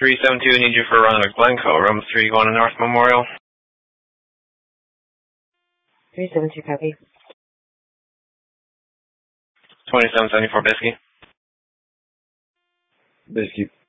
372, need you for a run at Glencoe, room 3 going to North Memorial. 372, copy. 2774 Bisky. Bisky.